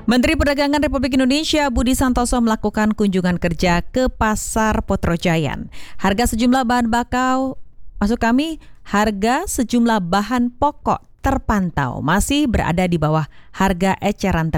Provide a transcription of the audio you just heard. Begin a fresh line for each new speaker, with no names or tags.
Menteri Perdagangan Republik Indonesia Budi Santoso melakukan kunjungan kerja ke Pasar Potrojayan. Harga sejumlah bahan pokok terpantau masih berada di bawah harga eceran